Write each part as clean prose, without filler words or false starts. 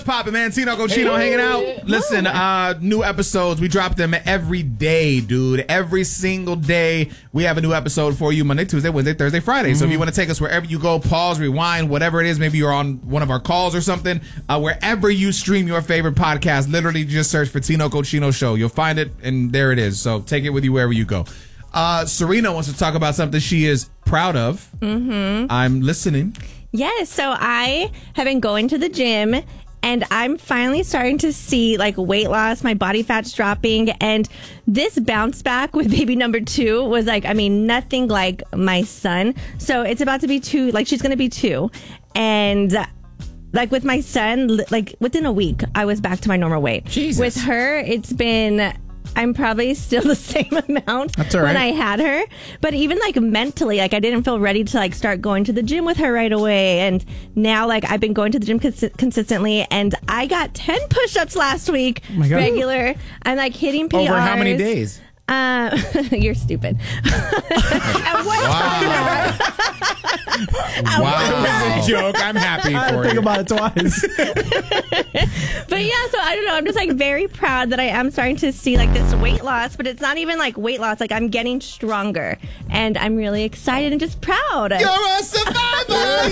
poppin', man? Tino Cochino hanging out. Listen, new episodes. We drop them every day, dude. Every single day, we have a new episode for you. Monday, Tuesday, Wednesday, Thursday, Friday. So if you want to take us wherever you go, pause, rewind, whatever it is. Maybe you're on one of our calls or something. Wherever you stream your favorite podcast, literally just search for Tino Cochino Show. You'll find it, and there it is. So take it with you wherever you go. Serena wants to talk about something she is proud of. Mm-hmm. I'm listening. Yes, so I have been going to the gym, and I'm finally starting to see like weight loss, my body fat's dropping, and this bounce back with baby number 2 was like, I mean, nothing like my son. So it's about to be 2, like she's going to be 2. And like with my son, like within a week, I was back to my normal weight. Jesus. With her, it's been... I'm probably still the same amount when I had her. But even like mentally, like I didn't feel ready to like start going to the gym with her right away. And now like I've been going to the gym consistently, and I got 10 push-ups last week, regular. I'm like hitting PRs. Over how many days? You're stupid. Wow. It's a joke. I'm happy for you. Think about it twice. But yeah, so I don't know. I'm just like very proud that I am starting to see like this weight loss, but it's not even like weight loss. Like I'm getting stronger, and I'm really excited and just proud. You're a survivor.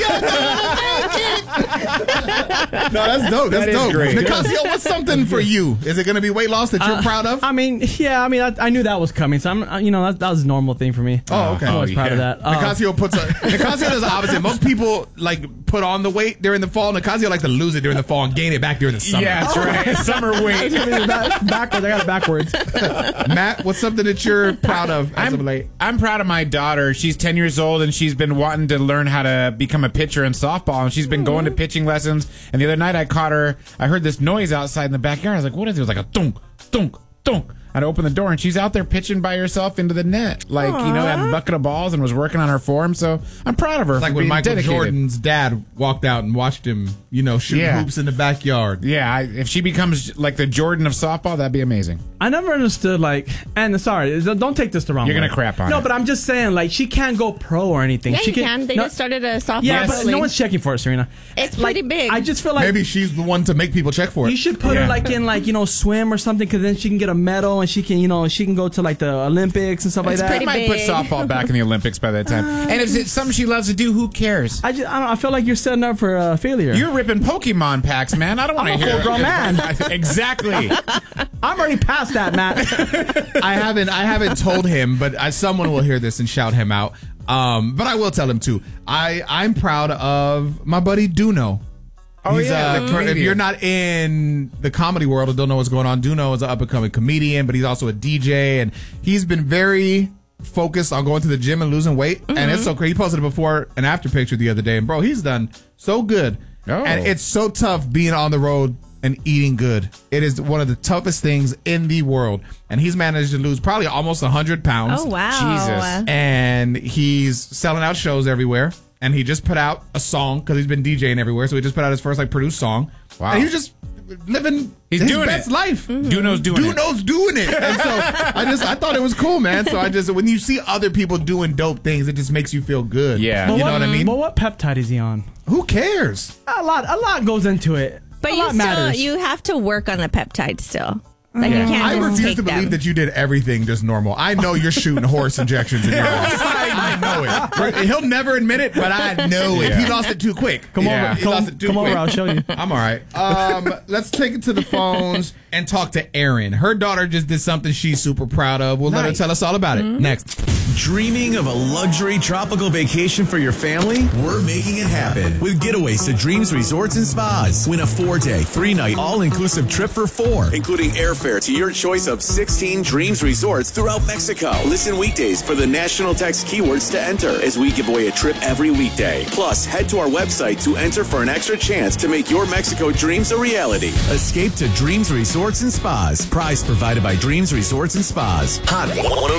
No, that's dope. That's dope. Great. Nicasio, what's something for you? Is it going to be weight loss that you're proud of? I mean, yeah. I mean, I knew that was coming, so I'm, that was a normal thing for me. Oh, okay. I was proud of that. Nicasio Nicasio does the opposite. Most people like put on the weight during the fall. Nicasio likes to lose it during the fall and gain it back during the summer. Yeah, that's right. Summer weight. Backwards. I got it backwards. Matt, what's something that you're proud of as of late? I'm proud of my daughter. She's 10 years old, and she's been wanting to learn how to become a pitcher in softball, and she's been going to pitching lessons. And the other night I caught her. I heard this noise outside in the backyard. I was like, what is it? It was like a thunk, thunk, thunk. I'd open the door, and she's out there pitching by herself into the net. Like, had a bucket of balls and was working on her form. So I'm proud of her. It's like for when being Michael dedicated. Jordan's dad walked out and watched him, shoot hoops in the backyard. Yeah, if she becomes like the Jordan of softball, that'd be amazing. I never understood, and sorry, don't take this the wrong way. You're going to crap on No, it. but I'm just saying, like, she can't go pro or anything. Yeah, she you can. They just started a softball. Yeah, but league. no one's checking for it, Serena. It's pretty big. I just feel like Maybe she's the one to make people check for it. you should put her like in swim or something, because then she can get a medal and she can she can go to like the Olympics and stuff like that. They might put softball back in the Olympics by that time. And if it's something she loves to do, who cares? I don't know. I feel like you're setting up for failure. You're ripping Pokemon packs, man. I don't want to hear. I'm a full-grown man. Exactly. I'm already past that, Matt. I haven't told him, but someone will hear this and shout him out. But I will tell him too. I'm proud of my buddy Duno. Oh, yeah. If you're not in the comedy world or don't know what's going on, Duno is an up-and-coming comedian, but he's also a DJ, and he's been very focused on going to the gym and losing weight. Mm-hmm. And it's so crazy. He posted a before and after picture the other day, and bro, he's done so good. Oh. And it's so tough being on the road and eating good. It is one of the toughest things in the world. And he's managed to lose probably almost 100 pounds. Oh, wow. Jesus. And he's selling out shows everywhere. And he just put out a song because he's been DJing everywhere. So he just put out his first produced song. Wow. And he's just living his doing best life. Mm-hmm. Duno's doing it. And so I thought it was cool, man. So when you see other people doing dope things, it just makes you feel good. Yeah. You know what I mean? But what peptide is he on? Who cares? A lot goes into it. But you have to work on the peptide still. Like you can't I just refuse take to believe them. that you did everything just normal. I know you're shooting horse injections in your ass. I know it. He'll never admit it, but I know it. He lost it too quick. Come Over, I'll show you. I'm all right. Let's take it to the phones and talk to Erin. Her daughter just did something she's super proud of. We'll let her tell us all about it. Next. Dreaming of a luxury tropical vacation for your family? We're making it happen with Getaways to Dreams Resorts and Spas. Win a 4-day, 3-night, all-inclusive trip for 4, including airfare to your choice of 16 Dreams Resorts throughout Mexico. Listen weekdays for the national text keywords to enter as we give away a trip every weekday. Plus, head to our website to enter for an extra chance to make your Mexico dreams a reality. Escape to Dreams Resorts and Spas. Prize provided by Dreams Resorts and Spas. Hot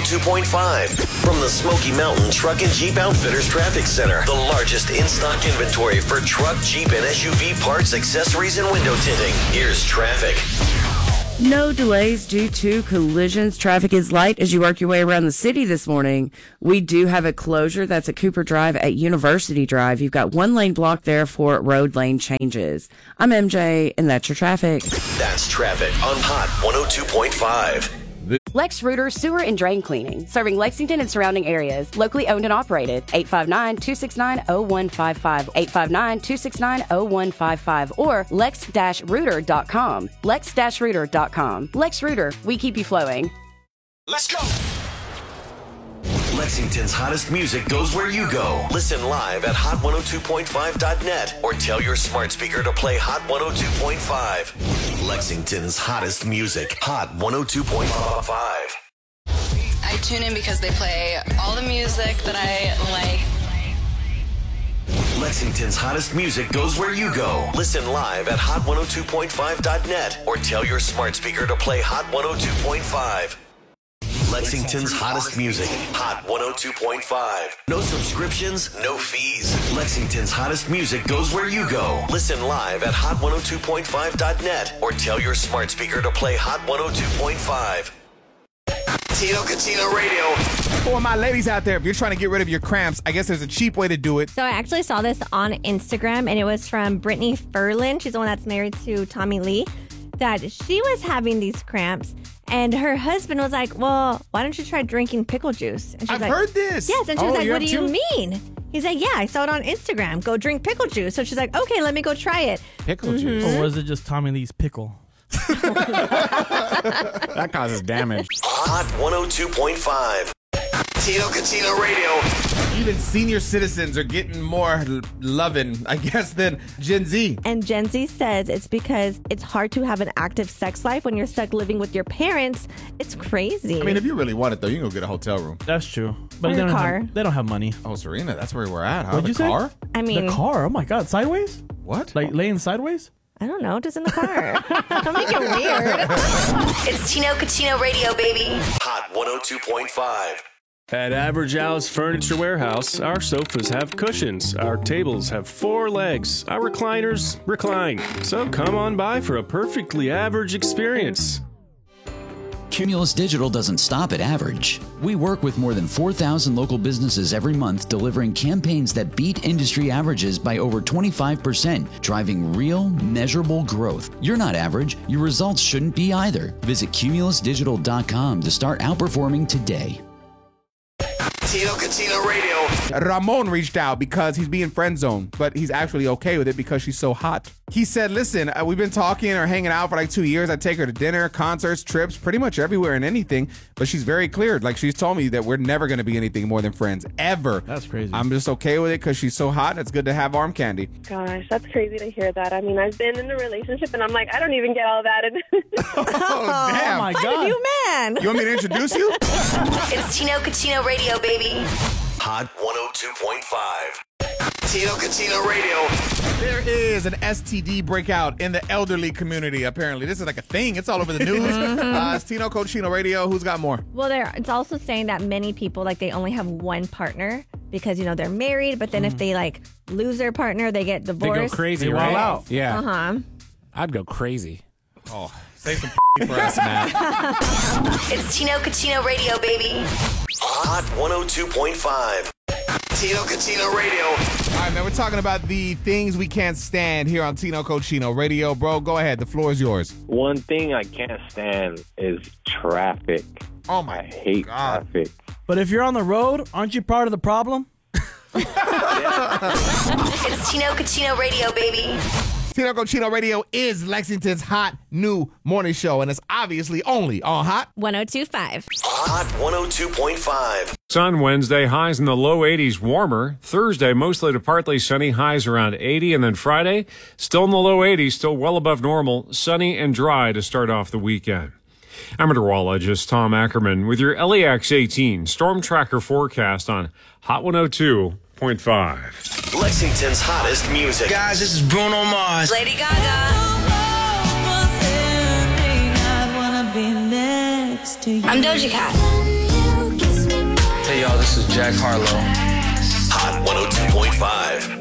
102.5 from the Smoky Mountain Truck and Jeep Outfitters Traffic Center. The largest in-stock inventory for truck, Jeep, and SUV parts, accessories, and window tinting. Here's traffic. No delays due to collisions. Traffic is light as you work your way around the city this morning. We do have a closure. That's at Cooper Drive at University Drive. You've got one lane blocked there for road lane changes. I'm MJ, and that's your traffic. That's traffic on Hot 102.5. Lex Rooter Sewer and Drain Cleaning, serving Lexington and surrounding areas. Locally owned and operated. 859-269-0155. 859-269-0155. Or lex-rooter.com. lex-rooter.com. Lex Rooter, we keep you flowing. Let's go! Lexington's hottest music goes where you go. Listen live at hot102.5.net or tell your smart speaker to play Hot 102.5. Lexington's hottest music, Hot 102.5. I tune in because they play all the music that I like. Lexington's hottest music goes where you go. Listen live at hot102.5.net or tell your smart speaker to play Hot 102.5. Lexington's hottest music, Hot 102.5. No subscriptions, no fees. Lexington's hottest music goes where you go. Listen live at hot102.5.net or tell your smart speaker to play Hot 102.5. Tino Cucino Radio. For my ladies out there, if you're trying to get rid of your cramps, I guess there's a cheap way to do it. So I actually saw this on Instagram, and it was from Brittany Ferlin. She's the one that's married to Tommy Lee. That she was having these cramps, and her husband was like, well, why don't you try drinking pickle juice? And she's I've like, heard this. Yes, and she was like, you what do have you too? mean? He's like, yeah, I saw it on Instagram. Go drink pickle juice. So she's like, okay, let me go try it. Pickle juice. Or was it just Tommy Lee's pickle? That causes damage. Hot 102.5. Tino Cucino Radio. Even senior citizens are getting more loving, I guess, than Gen Z. And Gen Z says it's because it's hard to have an active sex life when you're stuck living with your parents. It's crazy. I mean, if you really want it, though, you can go get a hotel room. That's true. But Or they a don't car. Have, they don't have money. Oh, Serena, that's where we're at, huh? What'd The you say? car? I mean, The car? Oh my God, sideways? What? Like laying sideways? I don't know, just in the car. Don't make it weird. It's Tino Cucino Radio, baby. Hot 102.5. At Average Al's Furniture Warehouse, our sofas have cushions, our tables have 4 legs, our recliners recline. So come on by for a perfectly average experience. Cumulus Digital doesn't stop at average. We work with more than 4,000 local businesses every month, delivering campaigns that beat industry averages by over 25%, driving real, measurable growth. You're not average. Your results shouldn't be either. Visit cumulusdigital.com to start outperforming today. Tino Cucino Radio. Ramon reached out because he's being friend zoned, but he's actually okay with it because she's so hot. He said, listen, we've been talking or hanging out for like 2 years. I take her to dinner, concerts, trips, pretty much everywhere and anything, but she's very clear. Like, she's told me that we're never going to be anything more than friends, ever. That's crazy. I'm just okay with it because she's so hot. It's good to have arm candy. Gosh, that's crazy to hear that. I mean, I've been in a relationship and I'm like, I don't even get all that. Oh, damn. Oh my Find a God. new man. You want me to introduce you? It's Tino Cucino Radio, baby. Hot 102.5. Tino Cucino Radio. There is an STD breakout in the elderly community, apparently. This is like a thing. It's all over the news. It's Tino Cucino Radio. Who's got more? Well, it's also saying that many people, like, they only have one partner because, you know, they're married, but then if they, like, lose their partner, they get They divorced. go crazy, They right? wild out. Yeah. Uh-huh. I'd go crazy. Oh, save some for us, Matt. It's Tino Cucino Radio, baby. Hot 102.5. Tino Cucino Radio. All right, man, we're talking about the things we can't stand here on Tino Cucino Radio. Bro, go ahead. The floor is yours. One thing I can't stand is traffic. Oh, my I hate God. traffic. But if you're on the road, aren't you part of the problem? It's Tino Cucino Radio, baby. Tino Cucino Radio is Lexington's hot new morning show, and it's obviously only on Hot 102.5. Hot 102.5. Sun Wednesday, highs in the low 80s, warmer. Thursday, mostly to partly sunny, highs around 80. And then Friday, still in the low 80s, still well above normal, sunny and dry to start off the weekend. I'm meteorologist Tom Ackerman with your LEX 18 Storm Tracker forecast on Hot 102.5. Lexington's hottest music. Guys, this is Bruno Mars. Lady Gaga. I'm Doja Cat. Hey, y'all, this is Jack Harlow. Hot 102.5.